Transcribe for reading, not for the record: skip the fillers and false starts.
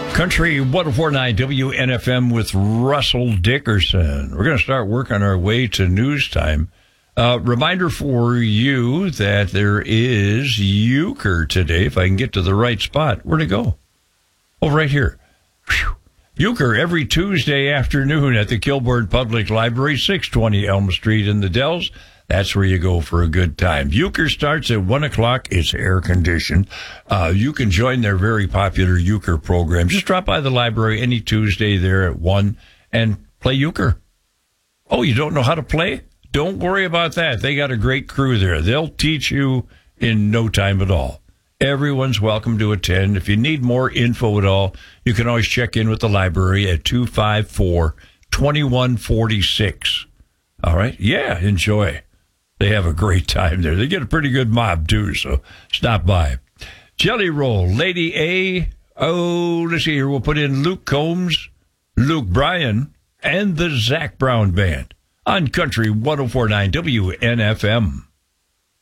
Country 104.9 WNFM with Russell Dickerson. We're going to start working our way to news time. Reminder for you that there is Euchre today. If I can get to the right spot. Where'd it go? Oh, right here. Whew. Euchre every Tuesday afternoon at the Kilbourne Public Library, 620 Elm Street in the Dells. That's where you go for a good time. Euchre starts at 1 o'clock. It's air conditioned. You can join their very popular Euchre program. Just drop by the library any Tuesday there at 1 and play Euchre. Oh, you don't know how to play? Don't worry about that. They got a great crew there. They'll teach you in no time at all. Everyone's welcome to attend. If you need more info at all, you can always check in with the library at 254-2146. All right? Yeah, enjoy. They have a great time there. They get a pretty good mob, too, so stop by. Jelly Roll, Lady A. Oh, let's see here. We'll put in Luke Combs, Luke Bryan, and the Zac Brown Band on Country 104.9 WNFM.